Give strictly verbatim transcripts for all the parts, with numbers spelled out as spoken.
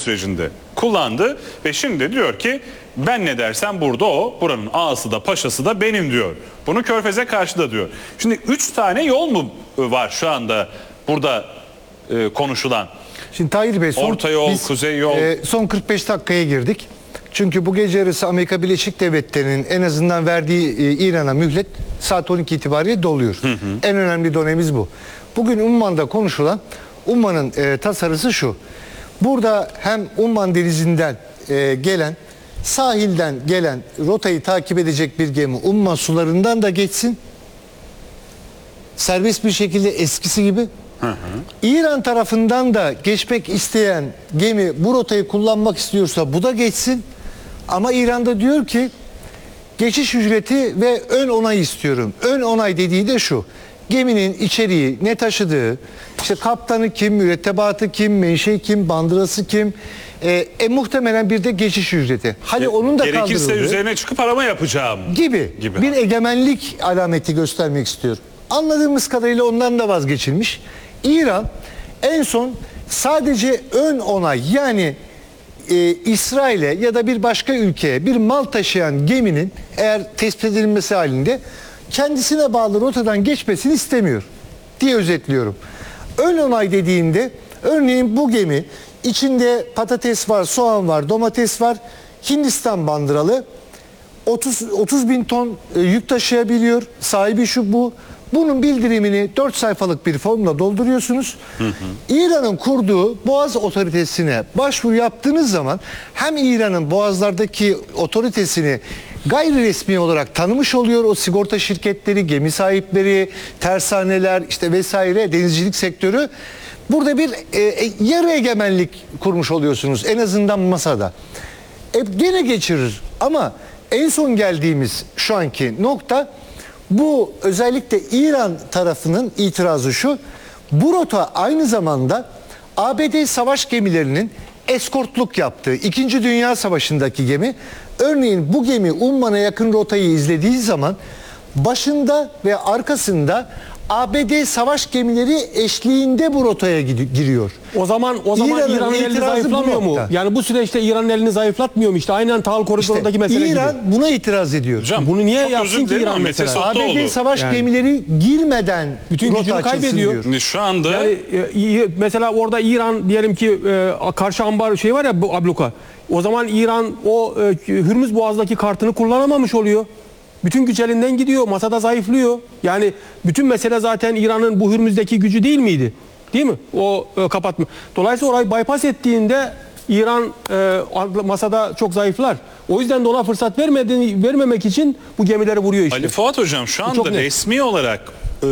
sürecinde kullandı ve şimdi diyor ki ben ne dersem burada o, buranın ağası da paşası da benim diyor. Bunu Körfez'e karşı da diyor. Şimdi üç tane yol mu var şu anda burada e, konuşulan? Şimdi Tahir Bey, son, Orta yol, biz, kuzey yol. E, son kırk beş dakikaya girdik. Çünkü bu gece yarısı Amerika Birleşik Devletleri'nin en azından verdiği e, İran'a mühlet saat on iki itibariyle doluyor. Hı hı. En önemli dönemimiz bu. Bugün Umman'da konuşulan Umman'ın e, tasarısı şu. Burada hem Umman denizinden e, gelen, sahilden gelen rotayı takip edecek bir gemi Umman sularından da geçsin. Serbest bir şekilde eskisi gibi. Hı hı. İran tarafından da geçmek isteyen gemi bu rotayı kullanmak istiyorsa bu da geçsin. Ama İran'da diyor ki geçiş ücreti ve ön onay istiyorum. Ön onay dediği de şu: geminin içeriği, ne taşıdığı, işte kaptanı kim, mürettebatı kim, menşei kim, bandırası kim, e, e, muhtemelen bir de geçiş ücreti. Hadi e, onun da kaldırıldı. Gerekirse üzerine çıkıp arama yapacağım gibi, gibi bir egemenlik alameti göstermek istiyor. Anladığımız kadarıyla ondan da vazgeçilmiş. İran en son sadece ön onay, yani e, İsrail'e ya da bir başka ülkeye bir mal taşıyan geminin eğer tespit edilmesi halinde kendisine bağlı rotadan geçmesini istemiyor diye özetliyorum. Ön onay dediğimde örneğin bu gemi içinde patates var, soğan var, domates var, Hindistan bandıralı, otuz bin ton e, yük taşıyabiliyor, sahibi şu bu. Bunun bildirimini dört sayfalık bir formla dolduruyorsunuz. İran'ın kurduğu Boğaz Otoritesi'ne başvuru yaptığınız zaman hem İran'ın boğazlardaki otoritesini gayri resmi olarak tanımış oluyor o sigorta şirketleri, gemi sahipleri, tersaneler işte vesaire, denizcilik sektörü. Burada bir e, yarı egemenlik kurmuş oluyorsunuz en azından masada. E, gene geçirir ama en son geldiğimiz şu anki nokta, bu özellikle İran tarafının itirazı şu: bu rota aynı zamanda A B D savaş gemilerinin eskortluk yaptığı İkinci Dünya Savaşı'ndaki gemi. Örneğin bu gemi Umman'a yakın rotayı izlediği zaman başında ve arkasında A B D savaş gemileri eşliğinde bu rotaya giriyor. O zaman o zaman İran'ın İran'ın elini zayıflamıyor mu? Yani bu süreçte İran'ın elini zayıflatmıyor mu? İşte aynen tahıl koridorundaki işte mesele İran gibi. buna itiraz ediyor. Hocam, bunu niye yapsın ki İran mesela? A B D savaş yani güçleri girmeden bütün gücünü kaybediyor. Diyor. Şu anda yani, e, mesela orada İran diyelim ki e, karşı ambar şey var ya, bu abluka. O zaman İran o e, Hürmüz Boğaz'daki kartını kullanamamış oluyor. Bütün güç elinden gidiyor. Masada zayıflıyor. Yani bütün mesele zaten İran'ın bu Hürmüz'deki gücü değil miydi? Değil mi? O e, kapatma. Dolayısıyla orayı bypass ettiğinde İran e, masada çok zayıflar. O yüzden de ona fırsat vermediğini, vermemek için bu gemileri vuruyor işte. Ali Fuat Hocam, şu anda resmi olarak e,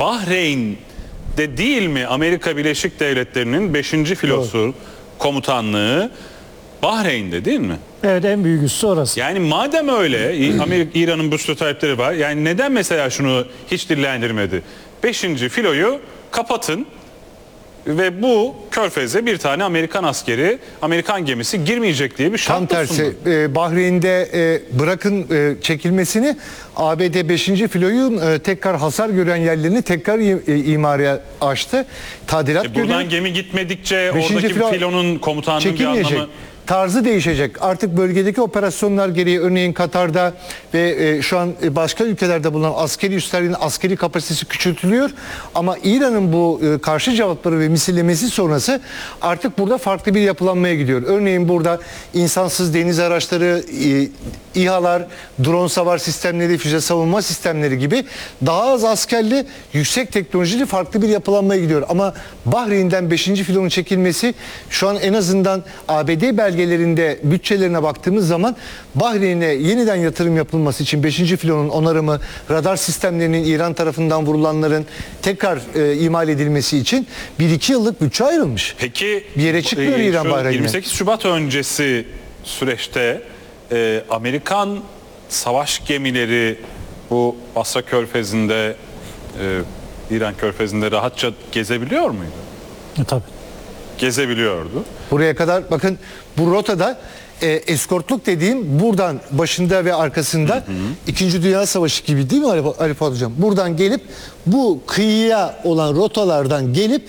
Bahreyn'de değil mi Amerika Birleşik Devletleri'nin beşinci filosu evet. komutanlığı Bahreyn'de değil mi? Evet, en büyük üssü orası. Yani madem öyle, Amerika, İran'ın bu talepleri var. Yani neden mesela şunu hiç dillendirmedi? beşinci filoyu kapatın ve bu Körfez'e bir tane Amerikan askeri, Amerikan gemisi girmeyecek diye bir şart Tam tersi, e, Bahreyn'de e, bırakın e, çekilmesini, A B D beşinci filoyu e, tekrar hasar gören yerlerini tekrar e, imara açtı. Tadilat e, buradan görüyor. gemi gitmedikçe oradaki filo filonun komutanının bir anlamı... Tarzı değişecek. Artık bölgedeki operasyonlar gereği, örneğin Katar'da ve e, şu an başka ülkelerde bulunan askeri üslerin askeri kapasitesi küçültülüyor. Ama İran'ın bu e, karşı cevapları ve misillemesi sonrası artık burada farklı bir yapılanmaya gidiyor. Örneğin burada insansız deniz araçları, e, İHA'lar, drone savar sistemleri, füze savunma sistemleri gibi daha az askerli, yüksek teknolojili farklı bir yapılanmaya gidiyor. Ama Bahreyn'den beşinci filonun çekilmesi şu an en azından A B D belgelerinde bütçelerine baktığımız zaman Bahreyn'e yeniden yatırım yapılması için beşinci filonun onarımı, radar sistemlerinin İran tarafından vurulanların tekrar e, imal edilmesi için bir iki yıllık bütçe ayrılmış. Peki bir yere çıkmıyor e, İran Bahreyn'e. yirmi sekiz Şubat öncesi süreçte e, Amerikan savaş gemileri bu Basra Körfezi'nde, e, İran Körfezi'nde rahatça gezebiliyor muydu? E, tabii. Gezebiliyordu. Buraya kadar bakın, bu rotada e, eskortluk dediğim buradan başında ve arkasında hı hı. İkinci Dünya Savaşı gibi değil mi Ali, Ali Fuat Hocam? Buradan gelip bu kıyıya olan rotalardan gelip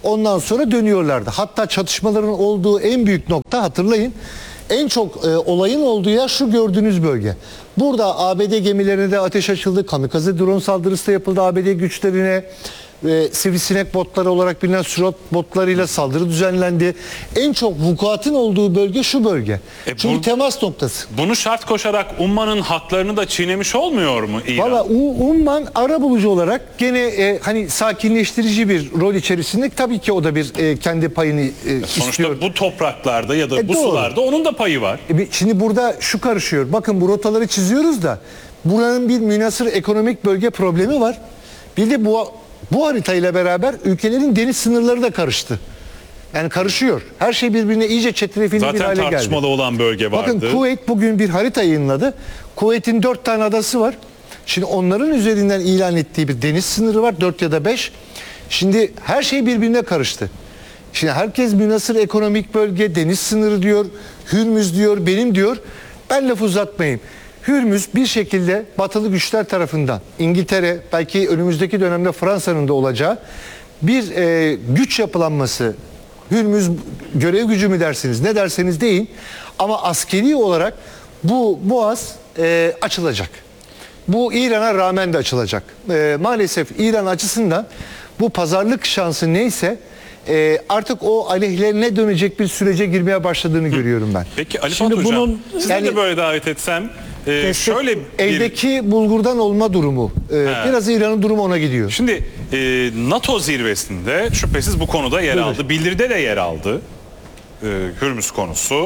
Ondan sonra dönüyorlardı. Hatta çatışmaların olduğu en büyük nokta, hatırlayın, en çok e, olayın olduğu yer şu gördüğünüz bölge. Burada A B D gemilerine de ateş açıldı. Kamikaze drone saldırısı da yapıldı A B D güçlerine. E, sivrisinek botları olarak bilinen Surot botlarıyla saldırı düzenlendi. En çok vukuatın olduğu bölge şu bölge. E, Çünkü bu- temas noktası. Bunu şart koşarak Umman'ın haklarını da çiğnemiş olmuyor mu İran? Valla U- Umman arabulucu olarak gene e, hani sakinleştirici bir rol içerisinde, tabii ki o da bir e, kendi payını e, Sonuçta istiyor. bu topraklarda ya da E, bu doğru. sularda onun da payı var. E, bir- Şimdi burada şu karışıyor. Bakın, bu rotaları çiziyoruz da buranın bir münhasır ekonomik bölge problemi var. Bir de bu bu haritayla beraber ülkelerin deniz sınırları da karıştı. Yani karışıyor. Her şey birbirine iyice çetrefilli bir Zaten hale geldi. tartışmalı olan bölge vardı. Bakın, Kuveyt bugün bir harita yayınladı. Kuveyt'in dört tane adası var. Şimdi onların üzerinden ilan ettiği bir deniz sınırı var. Dört ya da beş. Şimdi her şey birbirine karıştı. Şimdi herkes münhasır ekonomik bölge, deniz sınırı diyor, Hürmüz diyor, benim diyor. Ben lafı uzatmayayım. Hürmüz bir şekilde batılı güçler tarafından, İngiltere, belki önümüzdeki dönemde Fransa'nın da olacağı bir e, güç yapılanması. Hürmüz görev gücü mü dersiniz, ne derseniz deyin, ama askeri olarak bu boğaz e, açılacak. Bu İran'a rağmen de açılacak. E, maalesef İran açısından bu pazarlık şansı neyse e, artık o aleyhlerine dönecek bir sürece girmeye başladığını görüyorum ben. Peki Ali Şimdi Fuat Hocam, bunun- sizi yani- de böyle davet etsem e, Destek- şöyle bir... eldeki bulgurdan olma durumu. e, biraz İran'ın durumu ona gidiyor. Şimdi e, NATO zirvesinde şüphesiz bu konuda yer Buyurun. aldı. Bildiride de yer aldı. E, Hürmüz konusu.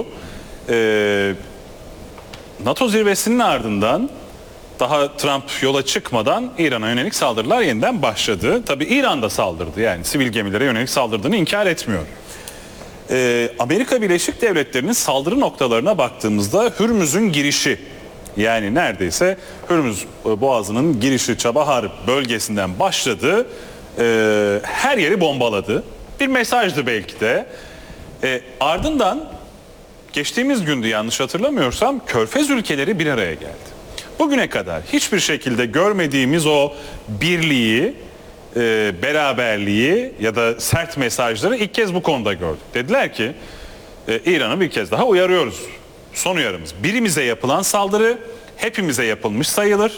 E, NATO zirvesinin ardından daha Trump yola çıkmadan İran'a yönelik saldırılar yeniden başladı. Tabii İran da saldırdı, yani sivil gemilere yönelik saldırdığını inkar etmiyor. Ee, Amerika Birleşik Devletleri'nin saldırı noktalarına baktığımızda Hürmüz'ün girişi, yani neredeyse Hürmüz Boğazı'nın girişi Çabahar bölgesinden başladı. Ee, her yeri bombaladı. Bir mesajdı belki de. Ee, ardından geçtiğimiz gündü yanlış hatırlamıyorsam, Körfez ülkeleri bir araya geldi. Bugüne kadar hiçbir şekilde görmediğimiz o birliği, e, beraberliği ya da sert mesajları ilk kez bu konuda gördük. Dediler ki e, İran'ı bir kez daha uyarıyoruz. Son uyarımız: birimize yapılan saldırı hepimize yapılmış sayılır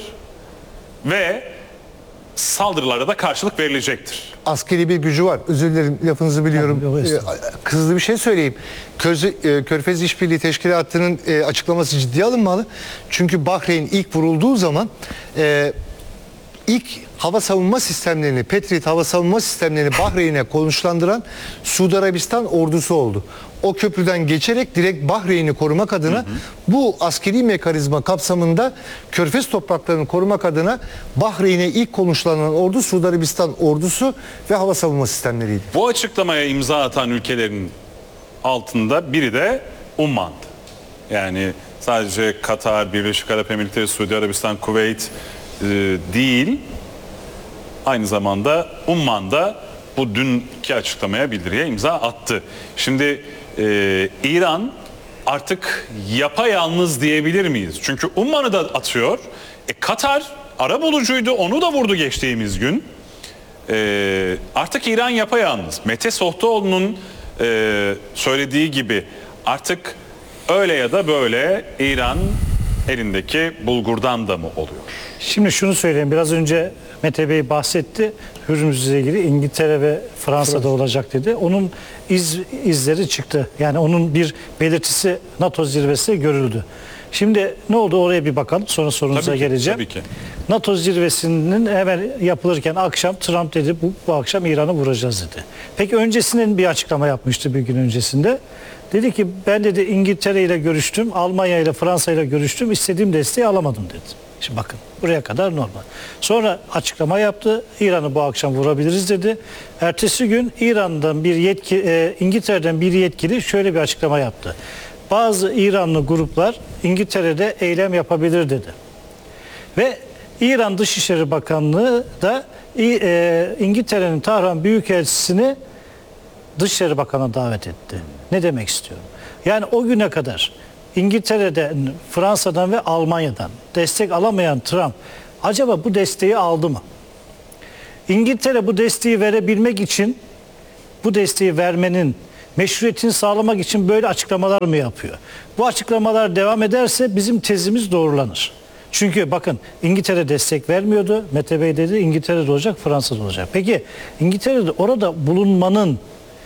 ve saldırılara da karşılık verilecektir. Askeri bir gücü var. Özür dilerim, lafınızı biliyorum. Tabii, yok, Ee, estağfurullah. Hızlı bir şey söyleyeyim. Közü, e, Körfez İşbirliği Teşkilatı'nın e, açıklaması ciddiye alınmalı. Çünkü Bahreyn ilk vurulduğu zaman e, ilk hava savunma sistemlerini, Patriot hava savunma sistemlerini Bahreyn'e konuşlandıran Suudi Arabistan ordusu oldu. O köprüden geçerek direkt Bahreyn'i korumak adına, hı hı, bu askeri mekanizma kapsamında Körfez topraklarını korumak adına Bahreyn'e ilk konuşlanan ordu Suudi Arabistan ordusu ve hava savunma sistemleriydi. Bu açıklamaya imza atan ülkelerin altında biri de Umman'dı. Yani sadece Katar, Birleşik Arap Emirlikleri, Suudi Arabistan, Kuveyt e, değil, aynı zamanda Umman da bu dünkü açıklamaya, bildiriye imza attı. Şimdi e, İran artık yapayalnız diyebilir miyiz? Çünkü Umman'ı da atıyor. E, Katar arabulucuydu, onu da vurdu geçtiğimiz gün. E, artık İran yapayalnız. Mete Sohtoğlu'nun e, söylediği gibi artık öyle ya da böyle İran elindeki bulgurdan da mı oluyor? Şimdi şunu söyleyeyim. Biraz önce Mete Bey bahsetti. Hürmüz'le ilgili İngiltere ve Fransa'da olacak dedi. Onun iz, izleri çıktı. Yani onun bir belirtisi NATO zirvesinde görüldü. Şimdi ne oldu, oraya bir bakalım. Sonra sorunuza Tabii ki, geleceğim. tabii ki. NATO zirvesinin hemen yapılırken akşam Trump dedi bu, bu akşam İran'ı vuracağız dedi. Peki öncesinin bir açıklama yapmıştı bir gün öncesinde. Dedi ki ben dedi İngiltere ile görüştüm, Almanya ile Fransa ile görüştüm, istediğim desteği alamadım dedi. Şimdi bakın, buraya kadar normal. Sonra açıklama yaptı. İran'ı bu akşam vurabiliriz dedi. Ertesi gün İran'dan bir yetki, e, İngiltere'den bir yetkili şöyle bir açıklama yaptı. Bazı İranlı gruplar İngiltere'de eylem yapabilir dedi. Ve İran Dışişleri Bakanlığı da e, İngiltere'nin Tahran Büyükelçisini Dışişleri Bakanı'na davet etti. Ne demek istiyorum? Yani o güne kadar İngiltere'den, Fransa'dan ve Almanya'dan destek alamayan Trump acaba bu desteği aldı mı? İngiltere bu desteği verebilmek için bu desteği vermenin meşruiyetini sağlamak için böyle açıklamalar mı yapıyor? Bu açıklamalar devam ederse bizim tezimiz doğrulanır. Çünkü bakın İngiltere destek vermiyordu. Mete Bey dedi İngiltere'de olacak, Fransa'da olacak. Peki İngiltere'de orada bulunmanın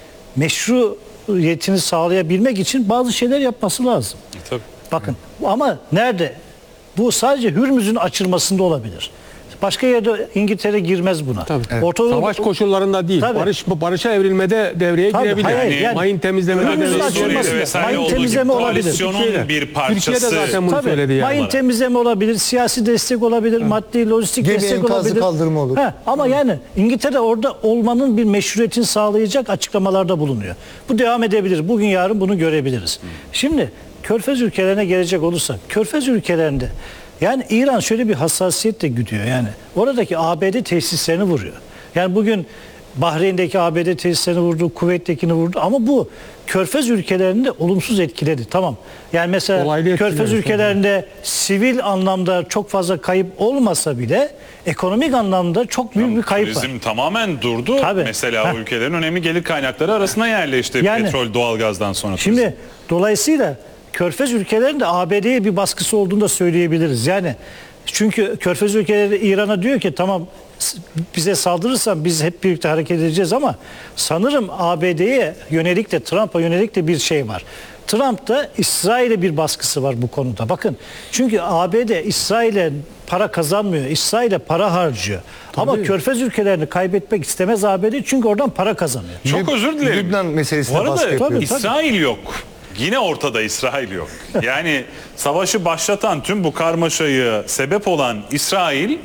meşruiyetini sağlayabilmek için bazı şeyler yapması lazım. Tabii. Bakın ama nerede? Bu sadece Hürmüz'ün açılmasında olabilir. Başka yerde İngiltere girmez buna. Tabii. Orta Doğu- Savaş koşullarında değil. Tabii. Barış barışa evrilmede devreye Tabii, girebilir. hayır, Yani, yani- mayın temizlemede Hürmüz'ün devreye açılması- girebilir. Suriye'de vesaire mayın olduğu gibi temizleme olabilir. koalisyonun Türkiye'de- bir Türkiye'de parçası. zaten bunu Tabii, söyledi yani. mayın temizleme olabilir, siyasi destek olabilir, maddi, lojistik Gemi destek enkazı olabilir. kaldırımı olur. He, ama yani İngiltere orada olmanın bir meşruiyetini sağlayacak açıklamalarda bulunuyor. Bu devam edebilir. Bugün yarın bunu görebiliriz. Şimdi Körfez ülkelerine gelecek olursak, Körfez ülkelerinde yani İran şöyle bir hassasiyetle güdüyor. Yani oradaki A B D tesislerini vuruyor. Yani bugün Bahreyn'deki A B D tesislerini vurdu, Kuveyt'tekini vurdu ama bu Körfez ülkelerinde olumsuz etkiledi. Tamam. Yani mesela Olaylı etkiler Körfez işte. ülkelerinde sivil anlamda çok fazla kayıp olmasa bile ekonomik anlamda çok büyük bir kayıp var. Turizm tamamen durdu. Tabii. Mesela Heh. o ülkelerin önemli gelir kaynakları arasına yerleşti. Yani- Petrol, doğalgazdan sonra. turizm. Şimdi dolayısıyla Körfez ülkelerinde A B D'ye bir baskısı olduğunu da söyleyebiliriz. Yani çünkü Körfez ülkeleri İran'a diyor ki tamam s- bize saldırırsan biz hep birlikte hareket edeceğiz ama sanırım A B D'ye yönelik de Trump'a yönelik de bir şey var. Trump'ta İsrail'e bir baskısı var bu konuda. Bakın çünkü A B D İsrail'e para kazanmıyor. İsrail'e para harcıyor. Ama Körfez ülkelerini kaybetmek istemez A B D çünkü oradan para kazanıyor. Çok Lüb- özür dilerim. Lübnan meselesine Bu arada baskı yapıyor. Tabii, İsrail yok. Yine ortada İsrail yok. Yani savaşı başlatan tüm bu karmaşayı sebep olan İsrail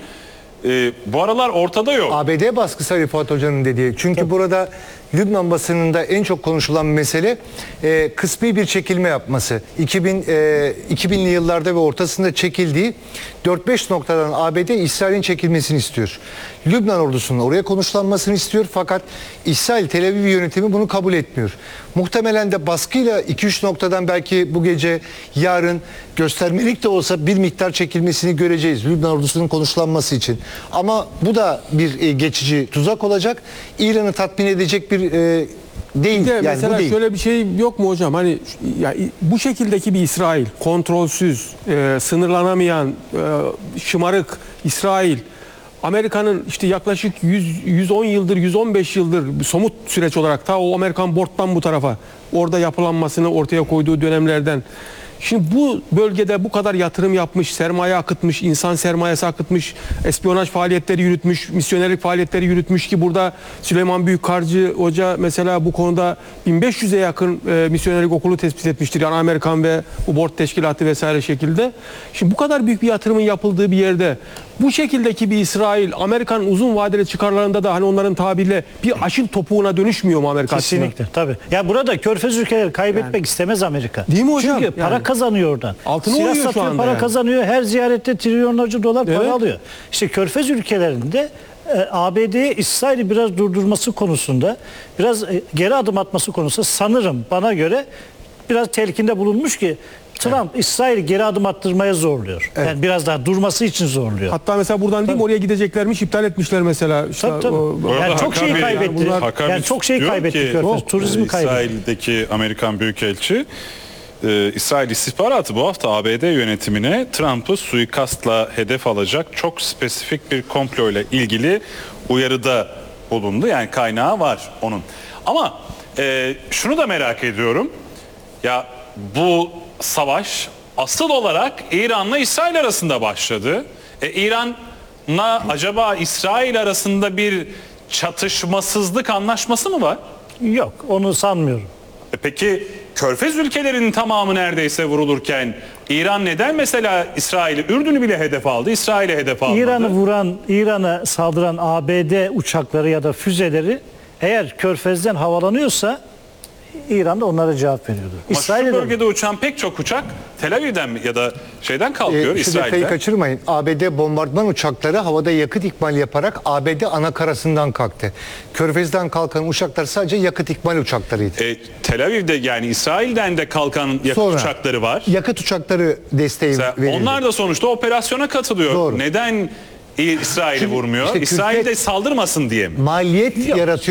e, bu aralar ortada yok. A B D baskısı Ali Fuat Hoca'nın dediği. Çünkü burada Lübnan basınında en çok konuşulan mesele e, kısmi bir çekilme yapması. iki bin, e, iki binli yıllarda ve ortasında çekildiği dört beş noktadan A B D İsrail'in çekilmesini istiyor. Lübnan ordusunun oraya konuşlanmasını istiyor fakat İsrail Tel Aviv yönetimi bunu kabul etmiyor. Muhtemelen de baskıyla iki üç noktadan belki bu gece yarın göstermelik de olsa bir miktar çekilmesini göreceğiz Lübnan ordusunun konuşlanması için. Ama bu da bir e, geçici tuzak olacak. İran'ı tatmin edecek bir e, değil. Bir de Yani mesela bu değil. şöyle bir şey yok mu hocam? Hani ya, bu şekildeki bir İsrail, kontrolsüz, e, sınırlanamayan, e, şımarık İsrail, Amerika'nın işte yaklaşık yüz yüz on yıldır, yüz on beş yıldır bir somut süreç olarak ta o Amerikan Board'dan bu tarafa orada yapılanmasını ortaya koyduğu dönemlerden. Şimdi bu bölgede bu kadar yatırım yapmış, sermaye akıtmış, insan sermayesi akıtmış, espiyonaj faaliyetleri yürütmüş, misyonerlik faaliyetleri yürütmüş ki burada Süleyman Büyükkarcı Hoca mesela bu konuda bin beş yüze yakın e, misyonerlik okulu tespit etmiştir. Yani Amerikan ve bu board teşkilatı vesaire şekilde. Şimdi bu kadar büyük bir yatırımın yapıldığı bir yerde bu şekildeki bir İsrail, Amerika'nın uzun vadeli çıkarlarında da hani onların tabiriyle bir aşil topuğuna dönüşmüyor mu Amerika açısından? Kesinlikle tabii. Ya burada Körfez ülkeleri kaybetmek istemez Amerika. Değil mi hocam? Çünkü para Yani. kazanıyor oradan. Altını Silah oynuyor şu satıyor, anda para yani. kazanıyor. Her ziyarette trilyonlarca dolar para Evet. alıyor. İşte Körfez ülkelerinde e, A B D'ye İsrail'i biraz durdurması konusunda, biraz e, geri adım atması konusunda sanırım bana göre biraz telkinde bulunmuş ki Trump İsrail'i geri adım attırmaya zorluyor. Yani biraz daha durması için zorluyor. Hatta mesela buradan değil mi oraya gideceklermiş, iptal etmişler mesela. İşte Tabii, tabii. o- Bu arada Yani çok şey Hakabi- kaybetti. bunlar- Hakabi Yani çok şey diyor kaybetti ki, Körfez. e, Turizmi kaybetti. İsrail'deki Amerikan Büyükelçi e, İsrail istihbaratı bu hafta A B D yönetimine Trump'ı suikastla hedef alacak çok spesifik bir komplo ile ilgili uyarıda bulundu. Yani kaynağı var onun. Ama e, şunu da merak ediyorum. Ya bu savaş asıl olarak İran'la İsrail arasında başladı. E, İran'la acaba İsrail arasında bir çatışmasızlık anlaşması mı var? Yok, onu sanmıyorum. E peki Körfez ülkelerinin tamamı neredeyse vurulurken İran neden mesela İsrail'i, Ürdün'ü bile hedef aldı, İsrail'i hedef almadı? İran'ı vuran, İran'a saldıran A B D uçakları ya da füzeleri eğer Körfez'den havalanıyorsa İran da onlara cevap veriyordu. Ama İsrail'e şu de- bölgede uçan pek çok uçak Tel Aviv'den mi- ya da şeyden kalkıyor, E, şu detayı İsrail'den. kaçırmayın. A B D bombardıman uçakları havada yakıt ikmali yaparak A B D ana karasından kalktı. Körfez'den kalkan uçaklar sadece yakıt ikmal uçaklarıydı. E, Tel Aviv'de yani İsrail'den de kalkan yakıt Sonra uçakları var. Yakıt uçakları desteği Mesela verildi. onlar da sonuçta operasyona katılıyor. Doğru. Neden İsrail'i Şimdi vurmuyor? işte İsrail Türkiye- de saldırmasın diye mi? Maliyet yaratıyor.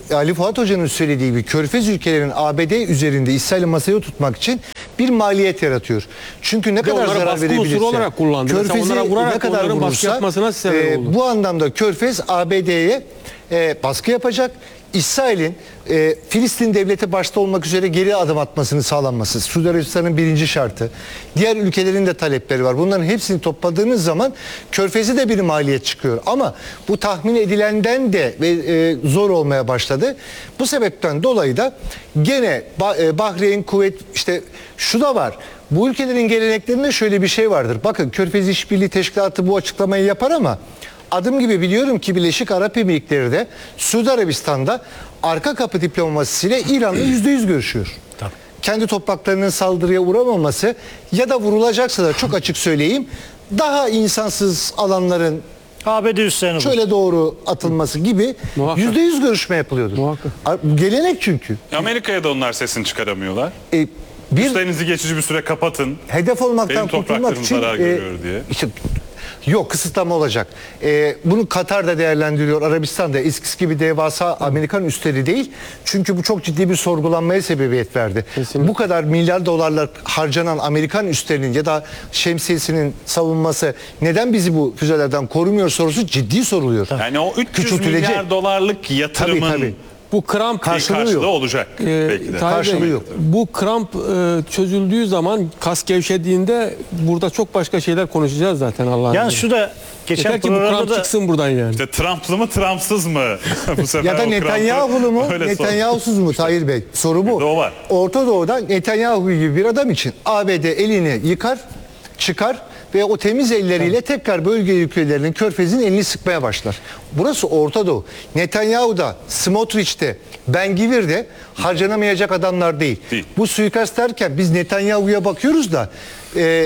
Ali Fuat Hoca'nın söylediği gibi Körfez ülkelerinin A B D üzerinde İsrail'i masaya tutmak için bir maliyet yaratıyor. Çünkü ne kadar onları zarar baskı unsuru verebilirse, olarak kullandı. Mesela Körfez'i onlara vurarak ne kadar onların baskı vurursa yapmasına sebep e, oldu. bu anlamda Körfez A B D'ye e, baskı yapacak. İsrail'in e, Filistin devleti başta olmak üzere geri adım atmasını sağlanması, Suudi Arabistan'ın birinci şartı. Diğer ülkelerin de talepleri var. Bunların hepsini topladığınız zaman Körfez'e de bir maliyet çıkıyor. Ama bu tahmin edilenden de ve, e, zor olmaya başladı. Bu sebepten dolayı da gene Ba- e, Bahreyn, Kuveyt, işte şu da var. Bu ülkelerin geleneklerinde şöyle bir şey vardır. Bakın Körfez İşbirliği Teşkilatı bu açıklamayı yapar ama adım gibi biliyorum ki Birleşik Arap Emirlikleri de Suudi Arabistan'da arka kapı diplomasisiyle İran'la yüzde yüz görüşüyor. Tabii. Kendi topraklarının saldırıya uğramaması ya da vurulacaksa da çok açık söyleyeyim, daha insansız alanların A B D üstlerine bu. şöyle doğru atılması gibi Muhakkak. yüzde yüz görüşme yapılıyordur. Muhakkak. Gelenek çünkü. Amerika'ya da onlar sesini çıkaramıyorlar. E, bir Üstlerinizi geçici bir süre kapatın. hedef olmaktan Benim kurtulmak topraklarım için zarar görüyor diye. işte, yok, kısıtlama olacak. E, bunu Katar da değerlendiriyor. Arabistan da eskisi gibi devasa Amerikan üsleri değil. Çünkü bu çok ciddi bir sorgulanmaya sebebiyet verdi. Kesinlikle. Bu kadar milyar dolarlar harcanan Amerikan üslerinin ya da şemsiyesinin savunması neden bizi bu füzelerden korumuyor sorusu ciddi soruluyor. Yani o üç yüz Küçültülecek. milyar dolarlık yatırımın Tabii, tabii. Bu kramp bir Karşılığı karşılığı yok. olacak. Ee, belki de. Tahir Bey, Karşılığı yok. bu kramp e, çözüldüğü zaman, kas gevşediğinde burada çok başka şeyler konuşacağız zaten Allah'ın Yani izniyle. şu da geçen Yeter ki bu programda kramp da çıksın buradan yani. İşte Trump'lı mı Trump'sız mı? Bu sefer Ya da o krampı Netanyahu'lu mu, öyle sor. Netanyahu'suz mu Tahir Bey? Soru bu. Bir de o var. Orta Doğu'da Netanyahu gibi bir adam için A B D elini yıkar, çıkar ve o temiz elleriyle tekrar bölge ülkelerinin, Körfez'in elini sıkmaya başlar. Burası Orta Doğu. Netanyahu da, Smotrich de, Ben Gvir de harcanamayacak adamlar değil. Değil. Bu suikast derken biz Netanyahu'ya bakıyoruz da e,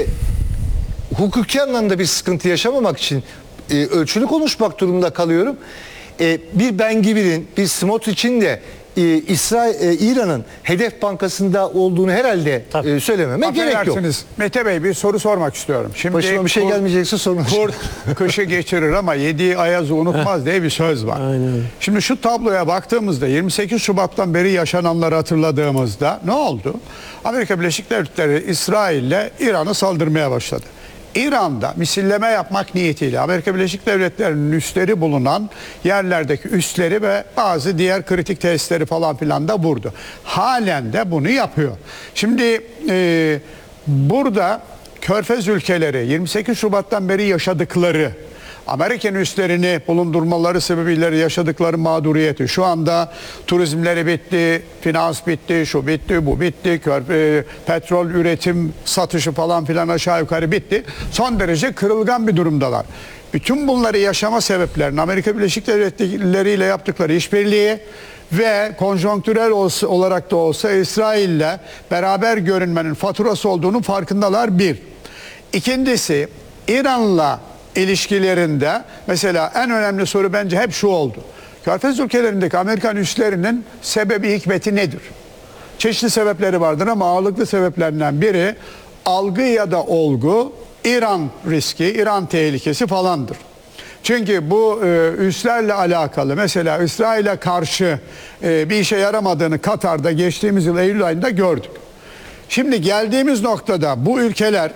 hukuki anlamda bir sıkıntı yaşamamak için e, ölçülü konuşmak durumunda kalıyorum. E, bir Ben Gvir'in, bir Smotrich'in de e, İsrail, e, İran'ın hedef bankasında olduğunu herhalde Tabii. e, söylememe gerek yok. Affedersiniz, Mete Bey, bir soru sormak istiyorum. Şimdi Başıma bir şey kur- gelmeyecekse sorun. Kurt kışı geçirir ama yediği ayazı unutmaz diye bir söz var. Aynen öyle. Şimdi şu tabloya baktığımızda yirmi sekiz Şubat'tan beri yaşananları hatırladığımızda ne oldu? Amerika Birleşik Devletleri İsrail'le İran'a saldırmaya başladı. İran'da misilleme yapmak niyetiyle Amerika Birleşik Devletleri'nin üsleri bulunan yerlerdeki üsleri ve bazı diğer kritik tesisleri falan filan da vurdu. Halen de bunu yapıyor. Şimdi e, burada Körfez ülkeleri yirmi sekiz Şubat'tan beri yaşadıkları, Amerikan üslerini bulundurmaları sebebiyle yaşadıkları mağduriyeti, şu anda turizmleri bitti, finans bitti, şu bitti, bu bitti, körpe, petrol üretim, satışı falan filan aşağı yukarı bitti. Son derece kırılgan bir durumdalar. Bütün bunları yaşama sebeplerini Amerika Birleşik Devletleri ile yaptıkları işbirliği ve konjonktürel olsa, olarak da olsa İsrail'le beraber görünmenin faturası olduğunun farkındalar bir. İkincisi, İran'la ilişkilerinde mesela en önemli soru bence hep şu oldu. Körfez ülkelerindeki Amerikan üslerinin sebebi, hikmeti nedir? Çeşitli sebepleri vardır ama ağırlıklı sebeplerinden biri algı ya da olgu, İran riski, İran tehlikesi falandır. Çünkü bu e, üslerle alakalı mesela İsrail'e karşı e, bir işe yaramadığını Katar'da geçtiğimiz yıl Eylül ayında gördük. Şimdi geldiğimiz noktada bu ülkeler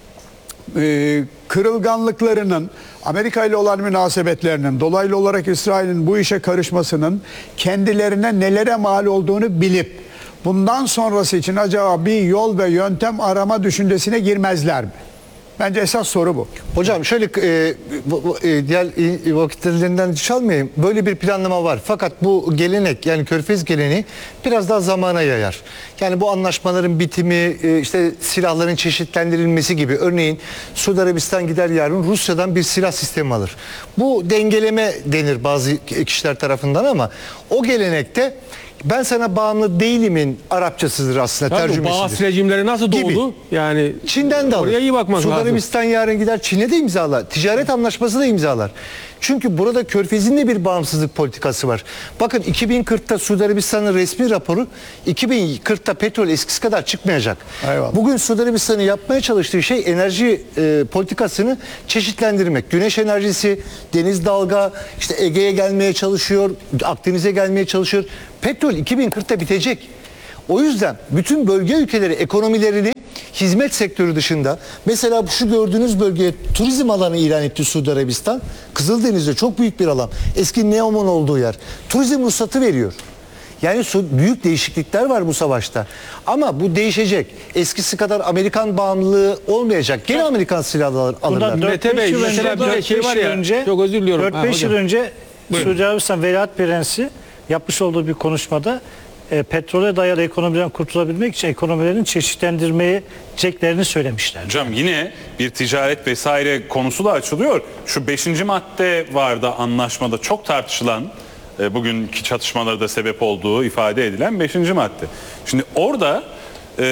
e, kırılganlıklarının, Amerika ile olan münasebetlerinin, dolaylı olarak İsrail'in bu işe karışmasının kendilerine nelere mal olduğunu bilip bundan sonrası için acaba bir yol ve yöntem arama düşüncesine girmezler mi? Bence esas soru bu. Hocam şöyle e, bu- bu, e, diğer e, vakitlerinden çalmayayım. Böyle bir planlama var. Fakat bu gelenek, yani Körfez geleneği biraz daha zamana yayar. Yani bu anlaşmaların bitimi, e, işte silahların çeşitlendirilmesi gibi. Örneğin Suudi Arabistan gider yarın Rusya'dan bir silah sistemi alır. Bu dengeleme denir bazı kişiler tarafından ama o gelenekte ben sana bağımlı değilimin Arapçasıdır aslında, Tabii bu tercümesidir. Bağız rejimleri nasıl Gibi. doğdu? Yani Çin'den de alır. oraya iyi bakmak Suudi lazım. Arabistan yarın gider Çin'e de imzalar. Ticaret anlaşması da imzalar. Çünkü burada Körfez'in de bir bağımsızlık politikası var. Bakın iki bin kırkta Suudi Arabistan'ın resmi raporu iki bin kırkta petrol eskisi kadar çıkmayacak. Eyvallah. Bugün Suudi Arabistan'ın yapmaya çalıştığı şey enerji e, politikasını çeşitlendirmek. Güneş enerjisi, deniz dalga, işte Ege'ye gelmeye çalışıyor, Akdeniz'e gelmeye çalışıyor. Petrol iki bin kırkta bitecek. O yüzden bütün bölge ülkeleri ekonomilerini hizmet sektörü dışında, mesela şu gördüğünüz bölgeye turizm alanı ilan etti Suudi Arabistan. Kızıldeniz'de çok büyük bir alan. Eski Neom'un olduğu yer. Turizm ruhsatı veriyor. Yani büyük değişiklikler var bu savaşta. Ama bu değişecek. Eskisi kadar Amerikan bağımlılığı olmayacak. Gene Amerikan silahları alırlar. Bundan Mete dört beş Bey, yıl mesela önce, bir de dört şey beş var yıl ya, önce, çok özür diliyorum. dört Ha, beş yıl hocam. önce Suudi Arabistan Veliaht Prensi yapmış olduğu bir konuşmada e, petrole dayalı ekonomiden kurtulabilmek için ekonomilerin çeşitlendirmeyeceklerini söylemişler. Hocam yine bir ticaret vesaire konusu da açılıyor. Şu beşinci madde vardı anlaşmada çok tartışılan, e, bugünkü çatışmalara da sebep olduğu ifade edilen beşinci madde. Şimdi orada e,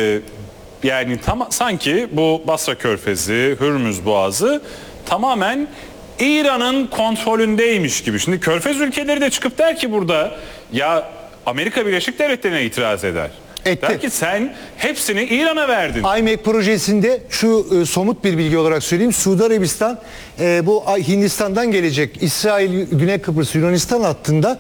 yani tam sanki bu Basra Körfezi, Hürmüz Boğazı tamamen İran'ın kontrolündeymiş gibi. Şimdi Körfez ülkeleri de çıkıp der ki burada, ya Amerika Birleşik Devletleri'ne itiraz eder. Etti. Der ki sen hepsini İran'a verdin. I M E C projesinde şu e, somut bir bilgi olarak söyleyeyim. Suudi Arabistan e, bu Ay- Hindistan'dan gelecek İsrail, Güney Kıbrıs, Yunanistan hattında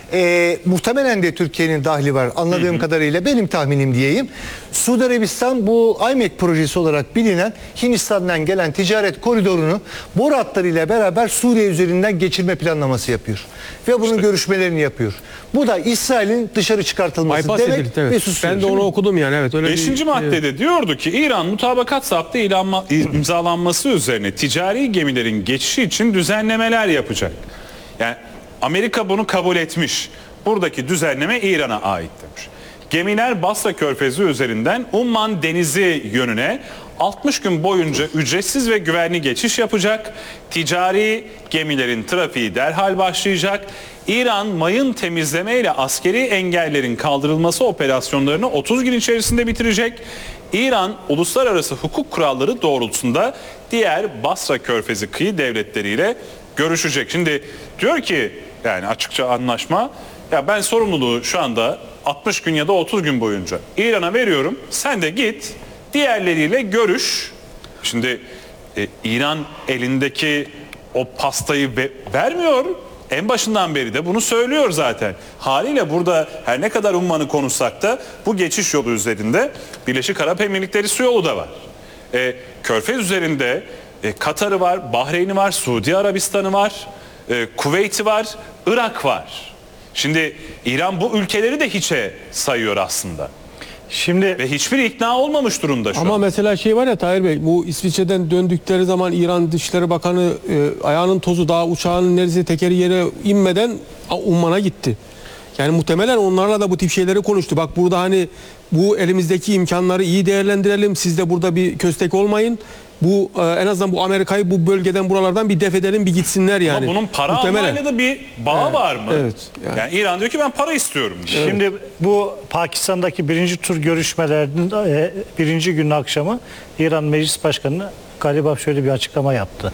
e, muhtemelen de Türkiye'nin dahli var anladığım kadarıyla, benim tahminim diyeyim. Suudi Arabistan bu I M E C projesi olarak bilinen Hindistan'dan gelen ticaret koridorunu boru hatlarıyla beraber Suriye üzerinden geçirme planlaması yapıyor. Ve bunun görüşmelerini yapıyor. Bu da İsrail'in dışarı çıkartılması Bypass demek edildi, evet. ve susuyor. Ben de onu okudum yani, evet. Öyle Beşinci bir, maddede diyordu ki İran mutabakat zaptı ilanma- imzalanması üzerine ticari gemilerin geçişi için düzenlemeler yapacak. Yani Amerika bunu kabul etmiş. Buradaki düzenleme İran'a ait demiş. Gemiler Basra Körfezi üzerinden Umman Denizi yönüne altmış gün boyunca ücretsiz ve güvenli geçiş yapacak. Ticari gemilerin trafiği derhal başlayacak. İran mayın temizleme ile askeri engellerin kaldırılması operasyonlarını otuz gün içerisinde bitirecek. İran uluslararası hukuk kuralları doğrultusunda diğer Basra Körfezi kıyı devletleriyle görüşecek. Şimdi diyor ki, yani açıkça anlaşma, ya ben sorumluluğu şu anda altmış gün ya da otuz gün boyunca İran'a veriyorum. Sen de git diğerleriyle görüş. Şimdi e, İran elindeki o pastayı ve- vermiyor. En başından beri de bunu söylüyor zaten. Haliyle burada her ne kadar Umman'ı konuşsak da bu geçiş yolu üzerinde Birleşik Arap Emirlikleri su yolu da var. E, Körfez üzerinde e, Katar'ı var, Bahreyn'i var, Suudi Arabistan'ı var, e, Kuveyt'i var, Irak var. Şimdi İran bu ülkeleri de hiçe sayıyor aslında. Şimdi Ve hiçbir ikna olmamış durumda şu Ama an. mesela şey var ya Tahir Bey, bu İsviçre'den döndükleri zaman İran Dışişleri Bakanı e, ayağının tozu daha uçağın neredeyse tekeri yere inmeden a, Umman'a gitti. Yani muhtemelen onlarla da bu tip şeyleri konuştu. Bak burada hani bu elimizdeki imkanları iyi değerlendirelim. Siz de burada bir köstek olmayın. Bu e, en azından bu Amerika'yı bu bölgeden buralardan bir def edelim, bir gitsinler yani. Ama bunun para Muhtemelen. almayla da bir bağı var mı? evet, Yani. yani. İran diyor ki ben para istiyorum diyor. Şimdi bu Pakistan'daki birinci tur görüşmelerinin e, birinci günün akşamı İran Meclis Başkanı galiba şöyle bir açıklama yaptı.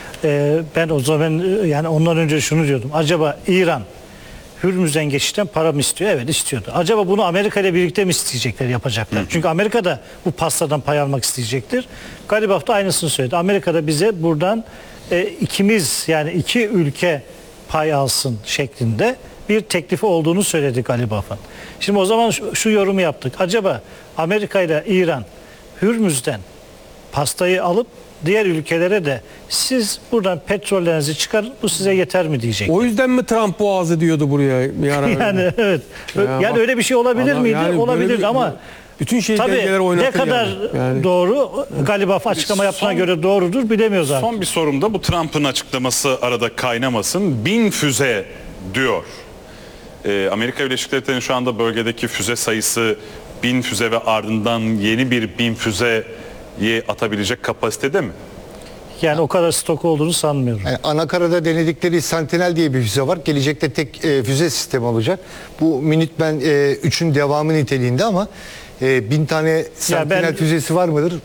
E, ben o zaman e, yani ondan önce şunu diyordum. Acaba İran Hürmüz'den geçişten para mı istiyor? Evet istiyordu. Acaba bunu Amerika ile birlikte mi isteyecekler, yapacaklar? Hı. Çünkü Amerika da bu pastadan pay almak isteyecektir. Galibaf da aynısını söyledi. Amerika da bize buradan e, ikimiz yani iki ülke pay alsın şeklinde bir teklifi olduğunu söyledi Galibaf'ın. Şimdi o zaman şu, şu yorumu yaptık. Acaba Amerika ile İran Hürmüz'den pastayı alıp diğer ülkelere de siz buradan petrollerinizi çıkarın, bu size yeter mi diyecek. O yüzden mi Trump boğazı diyordu buraya bir ara? Yani evet. Ya yani bak- öyle bir şey olabilir Ama miydi? yani Olabilir böyle bir- ama bütün şey tabii dengeleri oynatır ne kadar yani. Yani. doğru Galibaf açıklama yaptığına son- göre doğrudur bilemiyoruz artık. Son bir sorum da bu Trump'ın açıklaması arada kaynamasın. Bin füze diyor. Ee, Amerika Birleşik Devletleri'nin şu anda bölgedeki füze sayısı bin füze ve ardından yeni bir bin füzeyi atabilecek kapasitede mi? Yani o kadar stok olduğunu sanmıyorum. Yani anakarada denedikleri Sentinel diye bir füze var. Gelecekte tek e, füze sistemi olacak. Bu Minuteman e, üçün devamı niteliğinde ama e, bin tane Sentinel ben- füzesi var mıdır?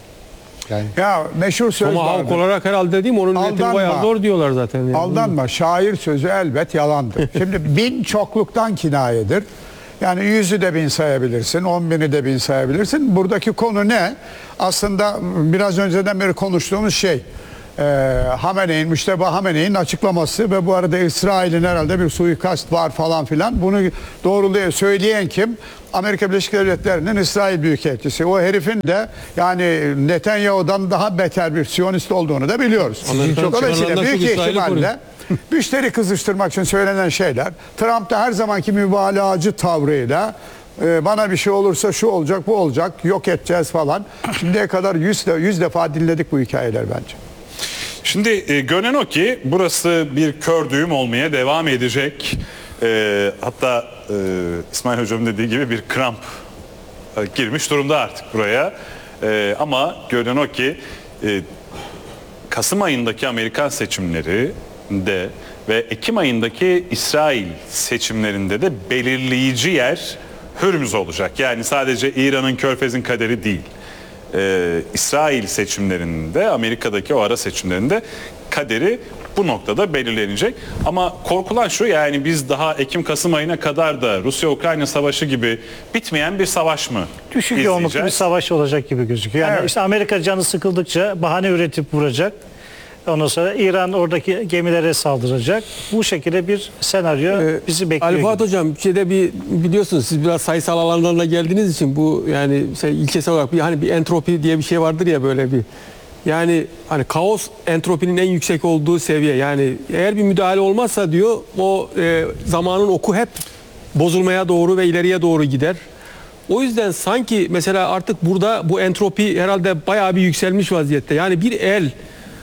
Yani Ya meşhur söz Tomahawk vardır. olarak herhalde değil mi? Onun üretimi Aldanma. bayağı zor diyorlar zaten. Yani. Aldanma. Şair sözü elbet yalandır. Şimdi bin çokluktan kinayedir. Yani yüzü de bin sayabilirsin, on bini de bin sayabilirsin. Buradaki konu ne? Aslında biraz önceden beri konuştuğumuz şey. Ee, Hamene'in, Müşteba Hamene'in açıklaması ve bu arada İsrail'in herhalde bir suikast var falan filan. Bunu doğruluyor. Söyleyen kim? Amerika Birleşik Devletleri'nin İsrail Büyükelçisi. O herifin de yani Netanyahu'dan daha beter bir Siyonist olduğunu da biliyoruz. Amerikan Dolayısıyla çıkarlarından büyük çok İsrail'i ihtimalle müşteri kızıştırmak için söylenen şeyler, Trump da her zamanki mübalağacı tavrıyla e, bana bir şey olursa şu olacak, bu olacak, yok edeceğiz falan. Şimdiye kadar yüz, de, yüz defa dinledik bu hikayeler bence. Şimdi e, görünen o ki burası bir kör düğüm olmaya devam edecek. E, hatta e, İsmail Hocam'ın dediği gibi bir kramp e, girmiş durumda artık buraya. E, ama görünen o ki e, Kasım ayındaki Amerikan seçimlerinde ve Ekim ayındaki İsrail seçimlerinde de belirleyici yer Hürmüz olacak. Yani sadece İran'ın Körfez'in kaderi değil. Ee, İsrail seçimlerinde, Amerika'daki o ara seçimlerinde kaderi bu noktada belirlenecek. Ama korkulan şu, yani biz daha Ekim-Kasım ayına kadar da Rusya-Ukrayna savaşı gibi bitmeyen bir savaş mı Düşük yoğunluklu bir izleyeceğiz? savaş olacak gibi gözüküyor. Yani Evet. işte Amerika canı sıkıldıkça bahane üretip vuracak. Ondan sonra İran oradaki gemilere saldıracak. Bu şekilde bir senaryo Ee, bizi bekliyor. Ali gibi. Fuat Hocam, bir şeyde bir biliyorsunuz siz biraz sayısal alandan da geldiğiniz için bu yani şey, ilkesel olarak bir hani bir entropi diye bir şey vardır ya, böyle bir yani hani kaos entropinin en yüksek olduğu seviye. Yani eğer bir müdahale olmazsa diyor o e, zamanın oku hep bozulmaya doğru ve ileriye doğru gider. O yüzden sanki mesela artık burada bu entropi herhalde bayağı bir yükselmiş vaziyette. Yani bir el,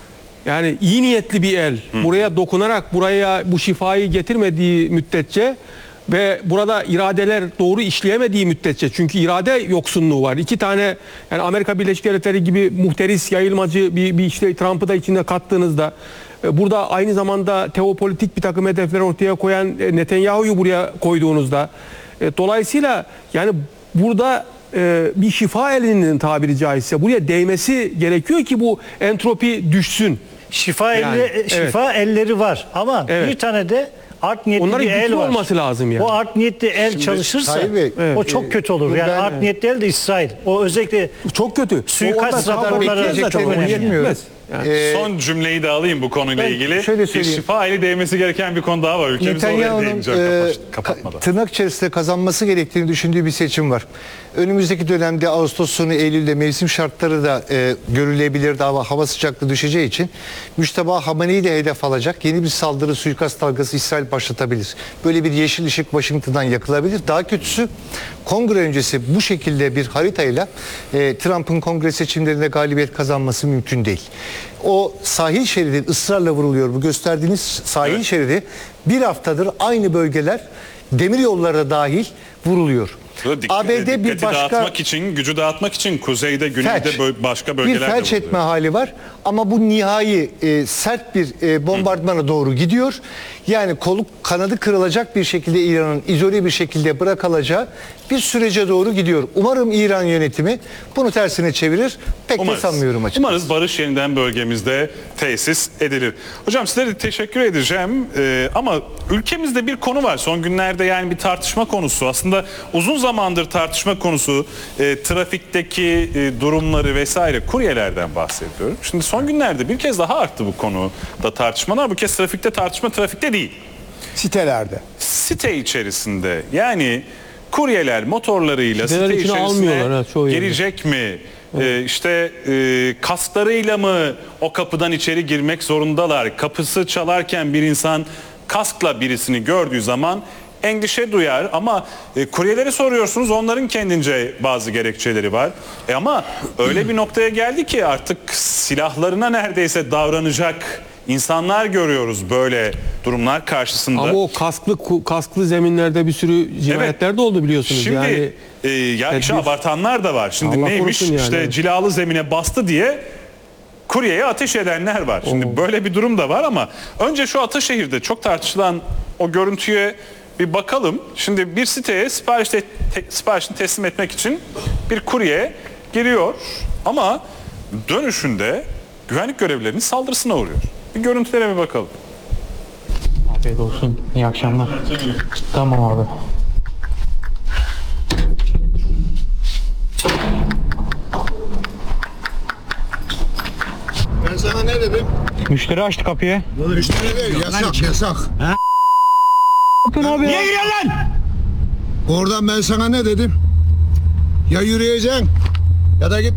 yani iyi niyetli bir el buraya dokunarak buraya bu şifayı getirmediği müddetçe ve burada iradeler doğru işleyemediği müddetçe, çünkü irade yoksunluğu var. İki tane yani Amerika Birleşik Devletleri gibi muhteris, yayılmacı bir, bir işte Trump'ı da içinde kattığınızda e, burada aynı zamanda teopolitik bir takım hedefler ortaya koyan e, Netanyahu'yu buraya koyduğunuzda e, dolayısıyla yani burada e, bir şifa elinin tabiri caizse buraya değmesi gerekiyor ki bu entropi düşsün. Şifa Yani, elle- evet. şifa elleri var ama Evet. bir tane de art niyetli Onların bir el güçlü var. olması lazım yani. O art niyetli el çalışırsa Tayyip Bey, o evet. çok kötü olur. Ee, Yani ben- art niyetli el de İsrail. O özellikle Çok kötü. Suikast O orada raporları bekleyecek çok zaten, önemli. onu yetmez. Yani. Ee, Son cümleyi de alayım bu konuyla ben ilgili. şöyle Bir söyleyeyim. şifa eli değmesi gereken bir konu daha var. Ülkemiz oraya Netanyahu'nun değineceğim e, kapat- kapatmadan. ka- tırnak içerisinde kazanması gerektiğini düşündüğü bir seçim var. Önümüzdeki dönemde Ağustos sonu Eylül'de mevsim şartları da e, görülebilir, daha hava sıcaklığı düşeceği için Müşteba Hamene'yi de hedef alacak yeni bir saldırı, suikast dalgası İsrail başlatabilir. Böyle bir yeşil ışık Washington'dan yakılabilir. Daha kötüsü kongre öncesi bu şekilde bir haritayla e, Trump'ın kongre seçimlerinde galibiyet kazanması mümkün değil. O sahil şeridi ısrarla vuruluyor. Bu gösterdiğiniz sahil Evet. şeridi bir haftadır aynı bölgeler demir yollara dahil vuruluyor. Dik- A B D bir dikkati başka dağıtmak için, gücü dağıtmak için kuzeyde, güneyde felç, bö- başka bir bölgelerde felç vuruluyor. etme hali var ama bu nihai e, sert bir e, bombardımana doğru gidiyor. Yani kolu kanadı kırılacak bir şekilde İran'ın izole bir şekilde bırakılacağı bir sürece doğru gidiyor. Umarım İran yönetimi bunu tersine çevirir. Pek de sanmıyorum açıkçası. Umarız barış yeniden bölgemizde tesis edilir. Hocam size de teşekkür edeceğim. Ee, ama ülkemizde bir konu var. Son günlerde yani bir tartışma konusu. Aslında uzun zamandır tartışma konusu. E, trafikteki e, durumları vesaire, kuryelerden bahsediyorum. Şimdi son günlerde bir kez daha arttı bu konuda tartışmalar. Bu kez trafikte tartışma trafikte değil. Sitelerde. Site içerisinde, yani kuryeler motorlarıyla Sitelerin site içine içerisine almıyorlar ha, çoğu yerde. girecek mi? Ee, işte e, kasklarıyla mı o kapıdan içeri girmek zorundalar? Kapısı çalarken bir insan kaskla birisini gördüğü zaman endişe duyar ama e, kuryelere soruyorsunuz, onların kendince bazı gerekçeleri var. E ama öyle bir noktaya geldi ki artık silahlarına neredeyse davranacak insanlar görüyoruz böyle durumlar karşısında. Ama o kasklı ku- kasklı zeminlerde bir sürü cinayetler de oldu biliyorsunuz. Şimdi yani e, ya işi tedbir- abartanlar da var. Şimdi Allah neymiş? korusun yani, işte evet. cilalı zemine bastı diye kuryeye ateş edenler var. Şimdi böyle bir durum da var ama önce şu Ataşehir'de çok tartışılan o görüntüye bir bakalım. Şimdi bir siteye sipariş te- te- siparişini teslim etmek için bir kurye giriyor ama dönüşünde güvenlik görevlilerinin saldırısına uğruyor. Bir görüntülere bir bakalım. Afiyet olsun. İyi akşamlar. Tamam abi. Ben sana ne dedim? Müşteri açtı kapıyı. Müşteri değil, yasak yasak. Abi. Niye giriyorsun lan? Oradan ben sana ne dedim? Ya yürüyeceksin ya da git